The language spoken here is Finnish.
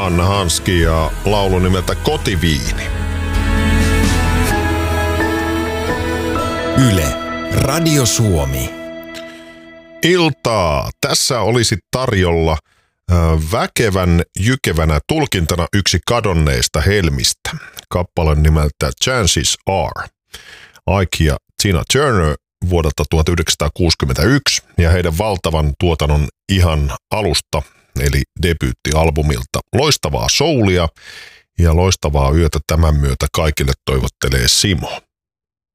Anna Hanski ja laulu nimeltä Kotiviini. Yle, Radio Suomi. Iltaa. Tässä olisi tarjolla väkevän jykevänä tulkintana yksi kadonneista helmistä. Kappale nimeltä Chances Are. Ike ja Tina Turner vuodelta 1961 ja heidän valtavan tuotannon ihan alusta, eli debyyttialbumilta. Loistavaa soulia ja loistavaa yötä tämän myötä kaikille toivottelee Simo.